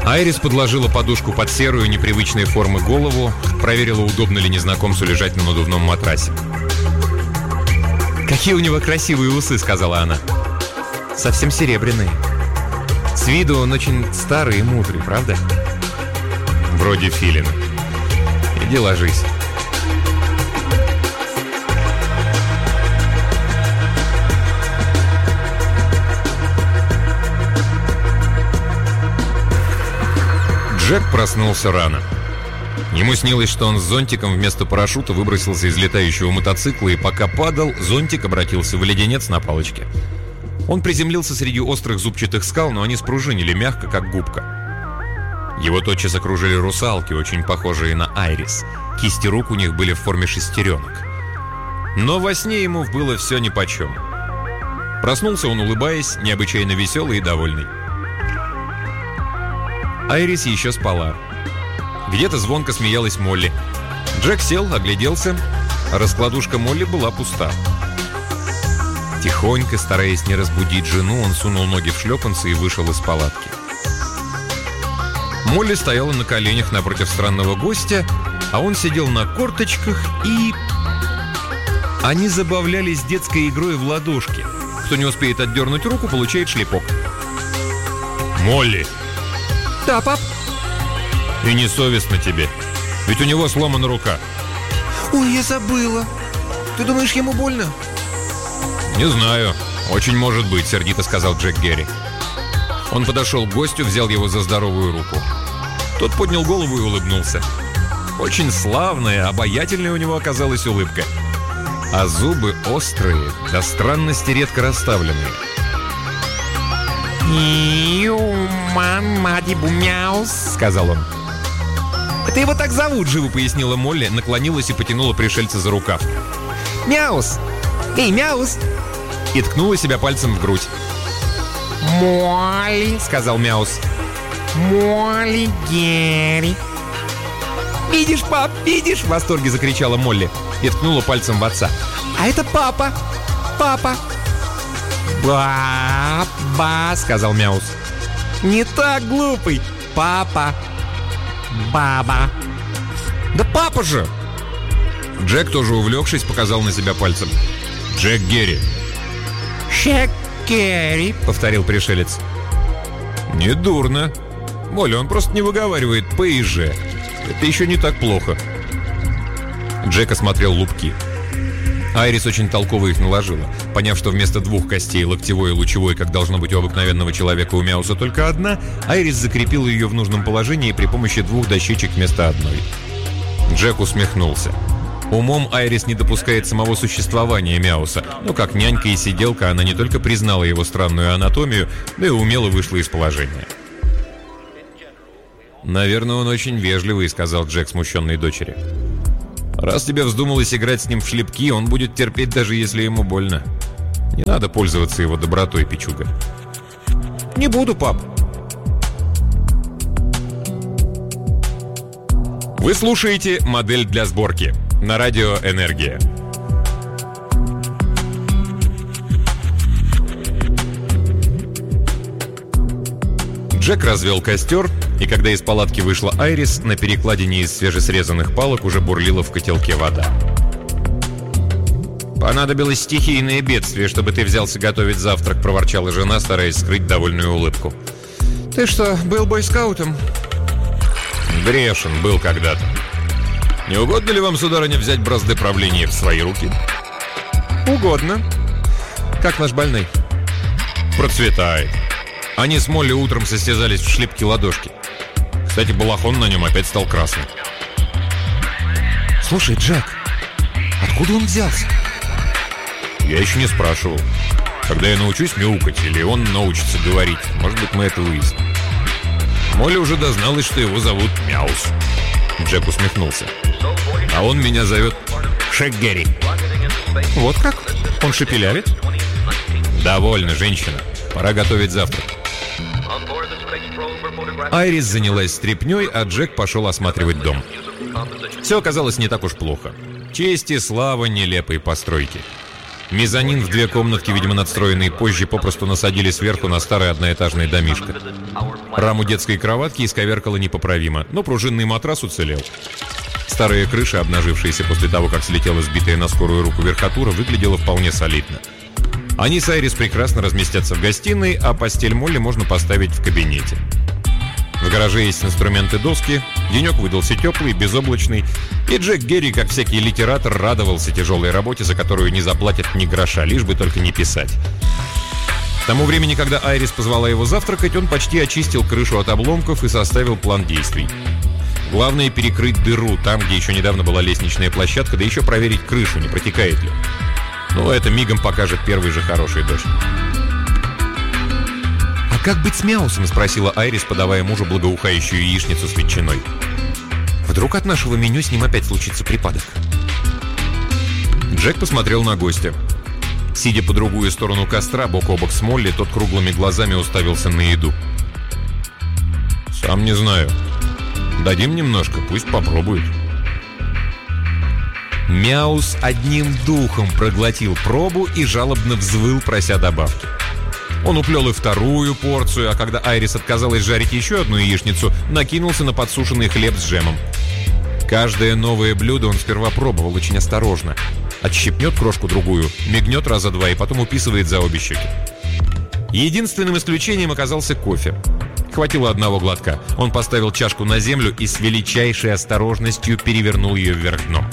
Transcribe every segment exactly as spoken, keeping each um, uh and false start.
Айрис подложила подушку под серую непривычной формы голову, проверила, удобно ли незнакомцу лежать на надувном матрасе. «Какие у него красивые усы», — сказала она. «Совсем серебряные. С виду он очень старый и мудрый, правда?» «Вроде филина. Иди ложись». Джек проснулся рано. Ему снилось, что он с зонтиком вместо парашюта выбросился из летающего мотоцикла, и пока падал, зонтик обратился в леденец на палочке. Он приземлился среди острых зубчатых скал, но они спружинили мягко, как губка. Его тотчас окружили русалки, очень похожие на Айрис. Кисти рук у них были в форме шестеренок. Но во сне ему было все нипочем. Проснулся он, улыбаясь, необычайно веселый и довольный. Айрис еще спала. Где-то звонко смеялась Молли. Джек сел, огляделся. Раскладушка Молли была пуста. Тихонько, стараясь не разбудить жену, он сунул ноги в шлепанцы и вышел из палатки. Молли стояла на коленях напротив странного гостя, а он сидел на корточках и... Они забавлялись детской игрой в ладошки. Кто не успеет отдернуть руку, получает шлепок. «Молли!» «Да, пап?» «И не совестно тебе, ведь у него сломана рука». «Ой, я забыла. Ты думаешь, ему больно?» «Не знаю. Очень может быть», — сердито сказал Джек Герри. Он подошел к гостю, взял его за здоровую руку. Тот поднял голову и улыбнулся. Очень славная, обаятельная у него оказалась улыбка. А зубы острые, до странности редко расставленные. «Юман, мадибу, мяус», — сказал он. «Это его так зовут», — живо пояснила Молли, наклонилась и потянула пришельца за рукав. «Мяус! Эй, мяус!» И ткнула себя пальцем в грудь. «Молли», — сказал мяус. «Молли, Герри». «Видишь, пап, видишь?» — в восторге закричала Молли и ткнула пальцем в отца. «А это папа! Папа!» «Ба-ба», — сказал мяус. «Не так, глупый! Папа! Баба!» «Да папа же!» Джек, тоже увлекшись, показал на себя пальцем. «Джек Герри». «Джек Герри», — повторил пришелец. «Недурно. Молли, он просто не выговаривает «п» и «ж». Это еще не так плохо». Джек осмотрел лупки. Айрис очень толково их наложила. Поняв, что вместо двух костей, локтевой и лучевой, как должно быть у обыкновенного человека, у мяуса только одна, Айрис закрепила ее в нужном положении при помощи двух дощечек вместо одной. Джек усмехнулся. Умом Айрис не допускает самого существования мяуса, но как нянька и сиделка она не только признала его странную анатомию, но и умело вышла из положения. «Наверное, он очень вежливый», — сказал Джек смущенной дочери. «Раз тебе вздумалось играть с ним в шлепки, он будет терпеть, даже если ему больно. Не надо пользоваться его добротой, пичуга». «Не буду, пап». Вы слушаете «Модель для сборки» на радио «Энергия». Джек развел костер, и когда из палатки вышла Айрис, на перекладине из свежесрезанных палок уже бурлила в котелке вода. «Понадобилось стихийное бедствие, чтобы ты взялся готовить завтрак», — проворчала жена, стараясь скрыть довольную улыбку. «Ты что, был бойскаутом?» «Грешен был когда-то. Не угодно ли вам, сударыня, взять бразды правления в свои руки?» «Угодно. Как наш больной?» «Процветает. Они с Молли утром состязались в шлепке ладошки. Кстати, балахон на нем опять стал красным». «Слушай, Джек, откуда он взялся?» «Я еще не спрашивал. Когда я научусь мяукать, или он научится говорить, может быть, мы это выясним». Молли уже дозналась, что его зовут Мяус. Джек усмехнулся. «А он меня зовет Джек Герри». «Вот как? Он шепелявит?» «Довольно, женщина. Пора готовить завтрак». Айрис занялась стряпнёй, а Джек пошел осматривать дом. Все оказалось не так уж плохо. Честь и слава нелепой постройки. Мезонин в две комнатки, видимо, надстроенные позже, попросту насадили сверху на старый одноэтажный домишко. Раму детской кроватки исковеркало непоправимо, но пружинный матрас уцелел. Старая крыша, обнажившаяся после того, как слетела сбитая на скорую руку верхотура, выглядела вполне солидно. Они с Айрис прекрасно разместятся в гостиной, а постель Молли можно поставить в кабинете. В гараже есть инструменты доски, денек выдался теплый, безоблачный, и Джек Герри, как всякий литератор, радовался тяжелой работе, за которую не заплатят ни гроша, лишь бы только не писать. К тому времени, когда Айрис позвала его завтракать, он почти очистил крышу от обломков и составил план действий. Главное — перекрыть дыру там, где еще недавно была лестничная площадка, да еще проверить крышу, не протекает ли. Ну, это мигом покажет первый же хороший дождь. «А как быть с Мяусом?» — спросила Айрис, подавая мужу благоухающую яичницу с ветчиной. «Вдруг от нашего меню с ним опять случится припадок?» Джек посмотрел на гостя. Сидя по другую сторону костра, бок о бок с Молли, тот круглыми глазами уставился на еду. «Сам не знаю. Дадим немножко, пусть попробует». Мяус одним духом проглотил пробу и жалобно взвыл, прося добавки. Он уплел и вторую порцию, а когда Айрис отказалась жарить еще одну яичницу, накинулся на подсушенный хлеб с джемом. Каждое новое блюдо он сперва пробовал очень осторожно. Отщипнет крошку-другую, мигнет раза два и потом уписывает за обе щеки. Единственным исключением оказался кофе. Хватило одного глотка. Он поставил чашку на землю и с величайшей осторожностью перевернул ее вверх дном.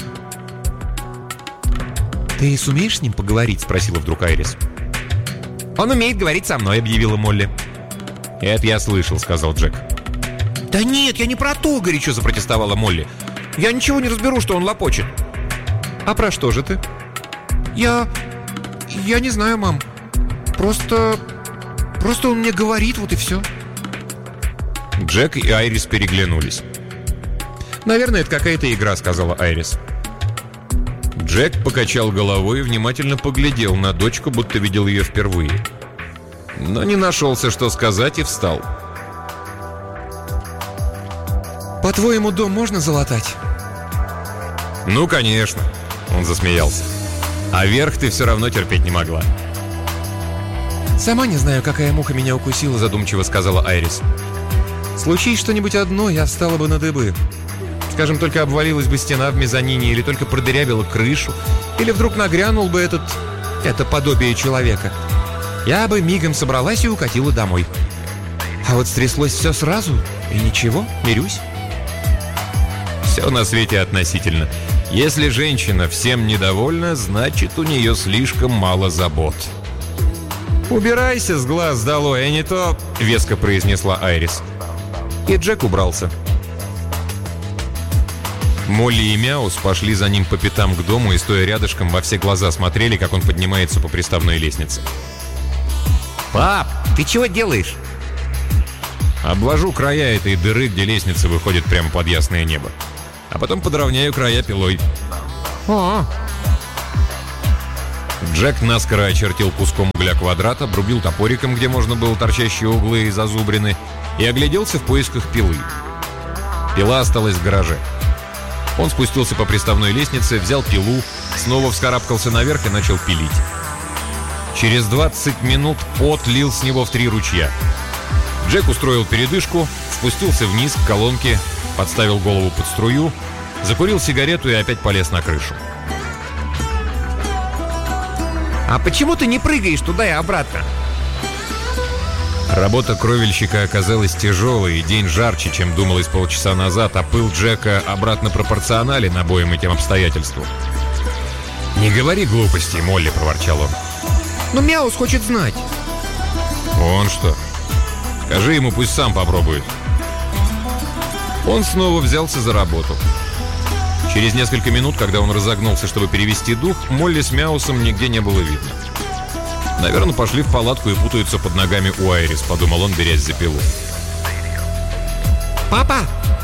«Ты сумеешь с ним поговорить?» — спросила вдруг Айрис. «Он умеет говорить со мной», — объявила Молли. «Это я слышал», — сказал Джек. «Да нет, я не про то», — горячо запротестовала Молли. «Я ничего не разберу, что он лопочет». «А про что же ты?» «Я... я не знаю, мам. Просто... просто он мне говорит, вот и все». Джек и Айрис переглянулись. «Наверное, это какая-то игра», — сказала Айрис. Джек покачал головой и внимательно поглядел на дочку, будто видел ее впервые. Но не нашелся, что сказать, и встал. «По-твоему, дом можно залатать?» «Ну, конечно», — он засмеялся. «А верх ты все равно терпеть не могла». «Сама не знаю, какая муха меня укусила», — задумчиво сказала Айрис. «Случись что-нибудь одно, я встала бы на дыбы. Скажем, только обвалилась бы стена в мезонине, или только продырявила крышу, или вдруг нагрянул бы этот... это подобие человека. Я бы мигом собралась и укатила домой. А вот стряслось все сразу, и ничего, мирюсь». Все на свете относительно. Если женщина всем недовольна, значит, у нее слишком мало забот. «Убирайся с глаз долой, а не то...» — веско произнесла Айрис. И Джек убрался. Молли и Мяус пошли за ним по пятам к дому и, стоя рядышком, во все глаза смотрели, как он поднимается по приставной лестнице. «Пап, ты чего делаешь?» «Обвожу края этой дыры, где лестница выходит прямо под ясное небо. А потом подровняю края пилой». «О!» Джек наскоро очертил куском угля квадрат, обрубил топориком, где можно было торчащие углы и зазубрины, и огляделся в поисках пилы. Пила осталась в гараже. Он спустился по приставной лестнице, взял пилу, снова вскарабкался наверх и начал пилить. Через двадцать минут пот лил с него в три ручья. Джек устроил передышку, спустился вниз к колонке, подставил голову под струю, закурил сигарету и опять полез на крышу. «А почему ты не прыгаешь туда и обратно?» Работа кровельщика оказалась тяжелой, и день жарче, чем думалось полчаса назад, а пыл Джека обратно пропорционален обоим этим обстоятельствам. «Не говори глупостей, Молли», — проворчал он. «Но Мяус хочет знать». «Он что? Скажи ему, пусть сам попробует». Он снова взялся за работу. Через несколько минут, когда он разогнулся, чтобы перевести дух, Молли с Мяусом нигде не было видно. «Наверное, пошли в палатку и путаются под ногами у Айрис», — подумал он, берясь за пилу. «Папа!»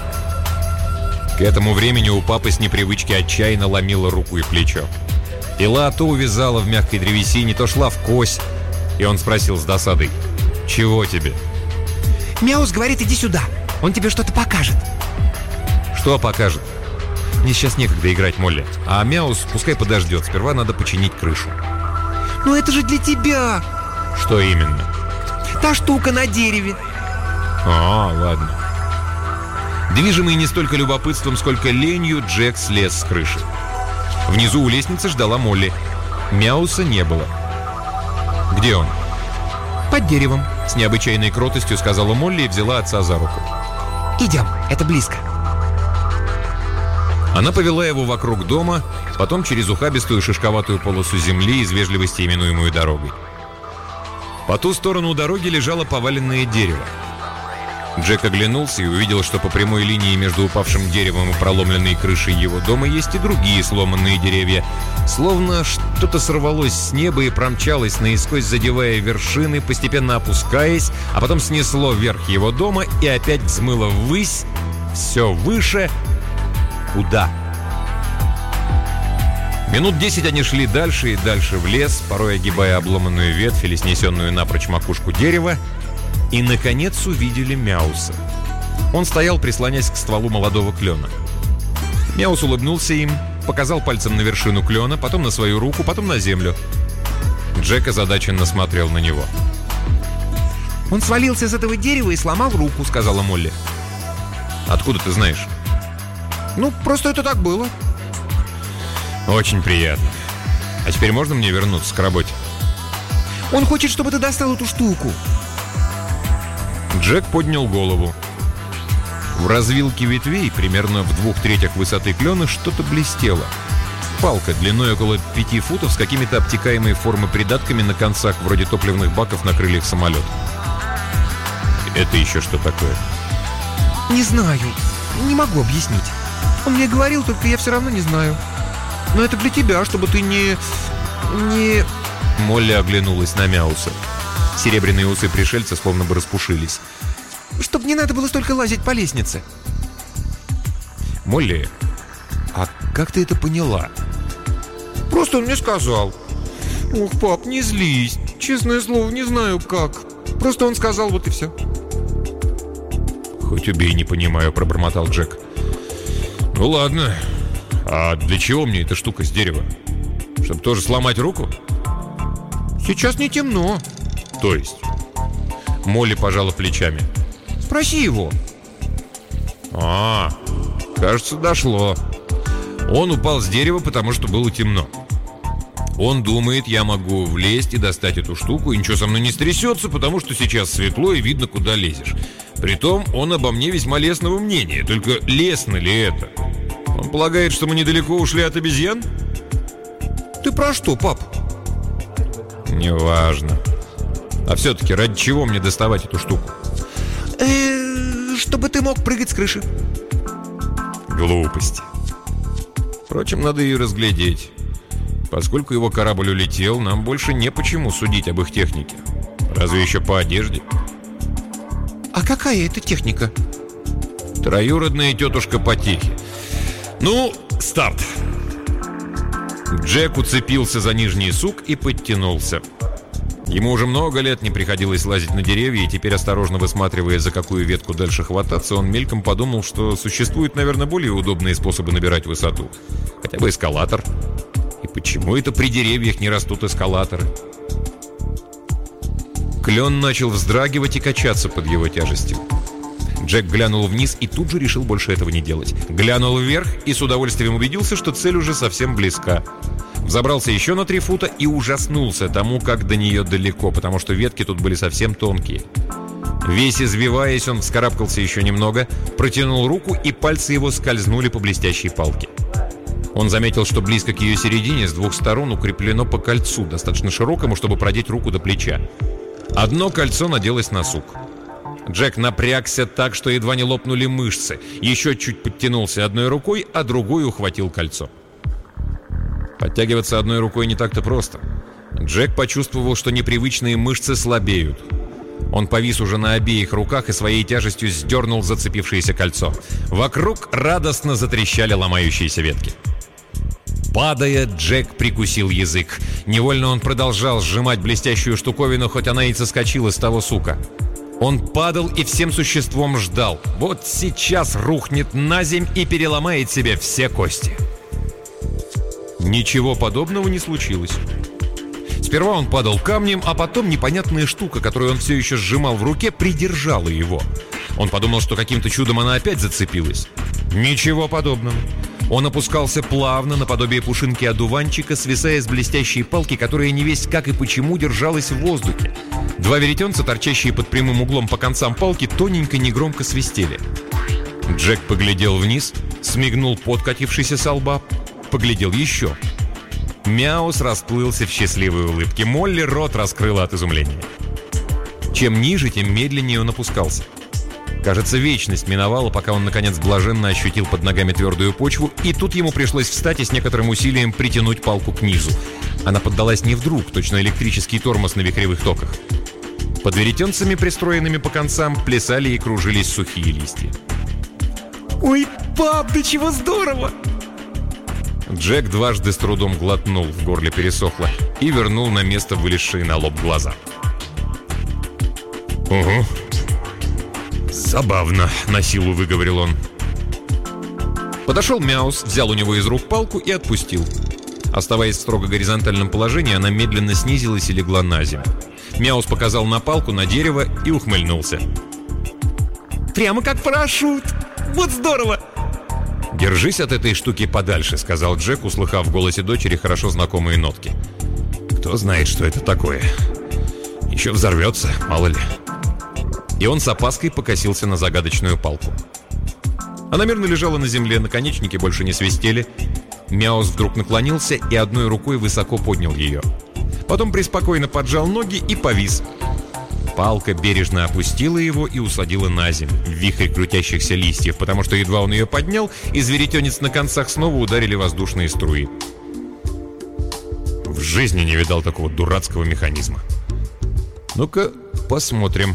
К этому времени у папы с непривычки отчаянно ломило руку и плечо. Пила то увязала в мягкой древесине, то шла в кость. И он спросил с досадой: «Чего тебе?» «Мяус говорит, иди сюда, он тебе что-то покажет». «Что покажет?» «Мне сейчас некогда играть, Молли. А Мяус пускай подождет, сперва надо починить крышу». Ну это же для тебя. Что именно? Та штука на дереве. А, ладно. Движимый не столько любопытством, сколько ленью, Джек слез с крыши. Внизу у лестницы ждала Молли. Мяуса не было. «Где он?» Под деревом. С необычайной кротостью сказала Молли и взяла отца за руку. Идем, это близко. Она повела его вокруг дома, потом через ухабистую шишковатую полосу земли, из вежливости именуемую дорогой. По ту сторону дороги лежало поваленное дерево. Джек оглянулся и увидел, что по прямой линии между упавшим деревом и проломленной крышей его дома есть и другие сломанные деревья. Словно что-то сорвалось с неба и промчалось наискось, задевая вершины, постепенно опускаясь, а потом снесло вверх его дома и опять взмыло ввысь, все выше. Куда? Минут десять они шли дальше и дальше в лес, порой огибая обломанную ветвь или снесенную напрочь макушку дерева, и, наконец, увидели Мяуса. Он стоял, прислонясь к стволу молодого клена. Мяус улыбнулся им, показал пальцем на вершину клена, потом на свою руку, потом на землю. Джек озадаченно смотрел на него. «Он свалился с этого дерева и сломал руку», — сказала Молли. «Откуда ты знаешь?» «Ну, просто это так было». «Очень приятно. А теперь можно мне вернуться к работе?» «Он хочет, чтобы ты достал эту штуку». Джек поднял голову. В развилке ветвей, примерно в двух третях высоты клена, что-то блестело. Палка длиной около пяти футов с какими-то обтекаемой формы придатками на концах, вроде топливных баков на крыльях самолета. Это еще что такое? «Не знаю. Не могу объяснить. Он мне говорил, только я все равно не знаю. Но это для тебя, чтобы ты не... не...» Молли оглянулась на Мяуса. Серебряные усы пришельца словно бы распушились. «Чтоб не надо было столько лазить по лестнице». «Молли, а как ты это поняла?» «Просто он мне сказал». «Ох, пап, не злись. Честное слово, не знаю как. Просто он сказал, вот и все». «Хоть убей, не понимаю», — пробормотал Джек. «Ну ладно. А для чего мне эта штука с дерева? Чтобы тоже сломать руку?» «Сейчас не темно». «То есть?» Молли пожала плечами. «Спроси его». «А, кажется, дошло. Он упал с дерева, потому что было темно. Он думает, я могу влезть и достать эту штуку, и ничего со мной не стрясется, потому что сейчас светло и видно, куда лезешь. Притом он обо мне весьма лестного мнения. Только лестно ли это? Он полагает, что мы недалеко ушли от обезьян?» «Ты про что, пап?» «Неважно. А все-таки ради чего мне доставать эту штуку?» э чтобы ты мог прыгать с крыши». «Глупости. Впрочем, надо ее разглядеть. Поскольку его корабль улетел, нам больше не почему судить об их технике. Разве еще по одежде?» «А какая это техника?» «Троюродная тетушка потехи. Ну, старт!» Джек уцепился за нижний сук и подтянулся. Ему уже много лет не приходилось лазить на деревья, и теперь, осторожно высматривая, за какую ветку дальше хвататься, он мельком подумал, что существуют, наверное, более удобные способы набирать высоту. Хотя бы эскалатор. И почему это при деревьях не растут эскалаторы? Клен начал вздрагивать и качаться под его тяжестью. Джек глянул вниз и тут же решил больше этого не делать. Глянул вверх и с удовольствием убедился, что цель уже совсем близка. Взобрался еще на три фута и ужаснулся тому, как до нее далеко, потому что ветки тут были совсем тонкие. Весь извиваясь, он вскарабкался еще немного, протянул руку, и пальцы его скользнули по блестящей палке. Он заметил, что близко к ее середине с двух сторон укреплено по кольцу, достаточно широкому, чтобы продеть руку до плеча. Одно кольцо наделось на сук. Джек напрягся так, что едва не лопнули мышцы. Еще чуть подтянулся одной рукой, а другой ухватил кольцо. Подтягиваться одной рукой не так-то просто. Джек почувствовал, что непривычные мышцы слабеют. Он повис уже на обеих руках и своей тяжестью сдернул зацепившееся кольцо. Вокруг радостно затрещали ломающиеся ветки. Падая, Джек прикусил язык. Невольно он продолжал сжимать блестящую штуковину, хоть она и соскочила с того сука. Он падал и всем существом ждал. Вот сейчас рухнет на земь и переломает себе все кости. Ничего подобного не случилось. Сперва он падал камнем, а потом непонятная штука, которую он все еще сжимал в руке, придержала его. Он подумал, что каким-то чудом она опять зацепилась. Ничего подобного. Он опускался плавно, наподобие пушинки одуванчика, свисая с блестящей палки, которая невесть как и почему держалась в воздухе. Два веретенца, торчащие под прямым углом по концам палки, тоненько негромко свистели. Джек поглядел вниз, смигнул пот, катившийся со лба, поглядел еще. Мяус расплылся в счастливой улыбке. Молли рот раскрыла от изумления. Чем ниже, тем медленнее он опускался. Кажется, вечность миновала, пока он, наконец, блаженно ощутил под ногами твердую почву, и тут ему пришлось встать и с некоторым усилием притянуть палку к низу. Она поддалась не вдруг, точно электрический тормоз на вихревых токах. Под веретенцами, пристроенными по концам, плясали и кружились сухие листья. «Ой, пап, да чего здорово!» Джек дважды с трудом глотнул, в горле пересохло, и вернул на место вылезшие на лоб глаза. «Угу. Забавно», — на силу выговорил он. Подошел Мяус, взял у него из рук палку и отпустил. Оставаясь в строго горизонтальном положении, она медленно снизилась и легла на землю. Мяус показал на палку, на дерево и ухмыльнулся. «Прямо как парашют! Вот здорово!» «Держись от этой штуки подальше», — сказал Джек, услыхав в голосе дочери хорошо знакомые нотки. «Кто знает, что это такое? Еще взорвется, мало ли». И он с опаской покосился на загадочную палку. Она мирно лежала на земле, наконечники больше не свистели. Мяус вдруг наклонился и одной рукой высоко поднял ее. Потом преспокойно поджал ноги и повис. Палка бережно опустила его и усадила на землю, в вихрь крутящихся листьев, потому что едва он ее поднял, из веретенец на концах снова ударили воздушные струи. В жизни не видал такого дурацкого механизма. Ну-ка, посмотрим.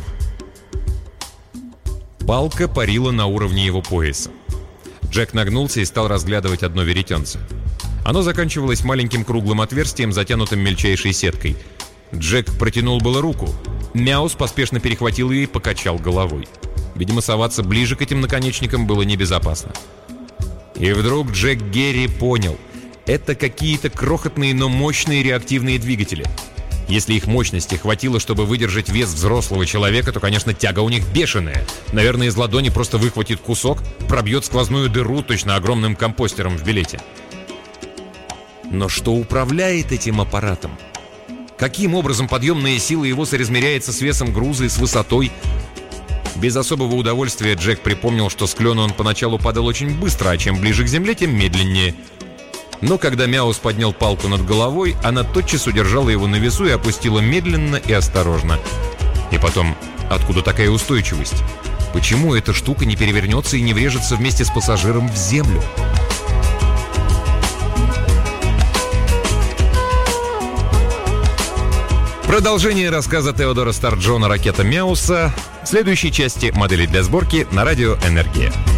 Палка парила на уровне его пояса. Джек нагнулся и стал разглядывать одно веретенце. Оно заканчивалось маленьким круглым отверстием, затянутым мельчайшей сеткой. Джек протянул было руку. Мяус поспешно перехватил ее и покачал головой. Видимо, соваться ближе к этим наконечникам было небезопасно. И вдруг Джек Герри понял. Это какие-то крохотные, но мощные реактивные двигатели. Если их мощности хватило, чтобы выдержать вес взрослого человека, то, конечно, тяга у них бешеная. Наверное, из ладони просто выхватит кусок, пробьет сквозную дыру точно огромным компостером в билете. Но что управляет этим аппаратом? Каким образом подъемная сила его соразмеряется с весом груза и с высотой? Без особого удовольствия Джек припомнил, что с клена он поначалу падал очень быстро, а чем ближе к земле, тем медленнее. Но когда Мяус поднял палку над головой, она тотчас удержала его на весу и опустила медленно и осторожно. И потом, откуда такая устойчивость? Почему эта штука не перевернется и не врежется вместе с пассажиром в землю? Продолжение рассказа Теодора Старджона «Ракета Мяуса» в следующей части «Модели для сборки» на радио «Энергия».